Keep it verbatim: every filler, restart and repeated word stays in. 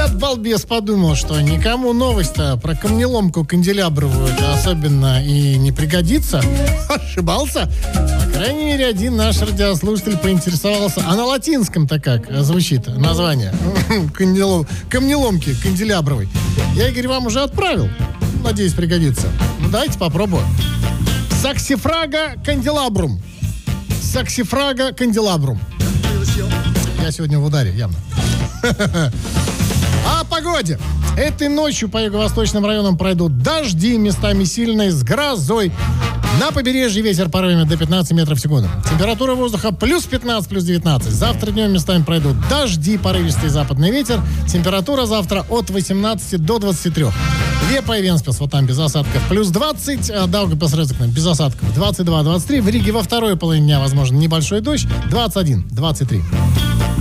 этот балбес подумал, что никому новость-то про камнеломку канделябровую особенно и не пригодится. Ошибался. По крайней мере, один наш радиослушатель поинтересовался, а на латинском-то как звучит название камнеломки канделябровой. Я, Игорь, вам уже отправил. Надеюсь, пригодится. Ну, давайте попробуем. Саксифрага канделабрум. Саксифрага канделабрум. Я сегодня в ударе, явно. О погоде. Этой ночью по юго-восточным районам пройдут дожди, местами сильные, с грозой. На побережье ветер порывами до пятнадцати метров в секунду. Температура воздуха плюс пятнадцать, плюс девятнадцать. Завтра днем местами пройдут дожди, порывистый западный ветер. Температура завтра от восемнадцати до двадцати трёх. Лепа и Венспилс, вот там без осадков, плюс двадцать. Даугавпилс, Резекне, без осадков, двадцать два двадцать три. В Риге во второй половине дня, возможно, небольшой дождь, двадцать один двадцать три.